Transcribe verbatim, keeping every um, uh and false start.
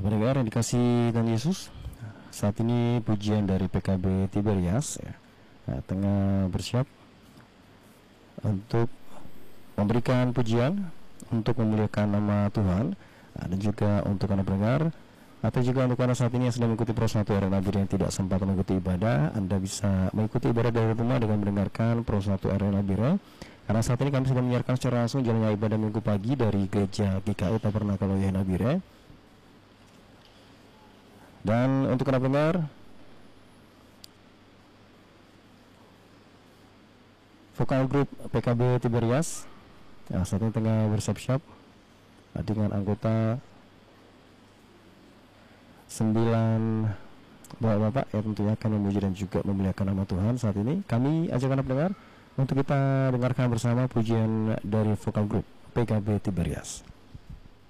Pendengar yang dikasih Tuhan Yesus, saat ini pujian dari P K B Tiberias ya, nah, tengah bersiap untuk memberikan pujian untuk memuliakan nama Tuhan, nah, dan juga untuk anak pendengar atau juga untuk anak saat ini yang sedang mengikuti Prosnato R N Abire yang tidak sempat mengikuti ibadah. Anda bisa mengikuti ibadah dari rumah dengan mendengarkan Prosnato R N Abire, karena saat ini kami sedang menyiarkan secara langsung jalannya ibadah minggu pagi dari gereja G K I Tabernakel Oyohen Abire. Dan untuk anak pendengar, vokal grup P K B Tiberias yang saat ini tengah bersiap-siap dengan anggota sembilan bapak-bapak yang tentunya akan memuji dan juga memuliakan nama Tuhan. Saat ini kami ajak anak pendengar untuk kita dengarkan bersama pujian dari vokal grup P K B Tiberias.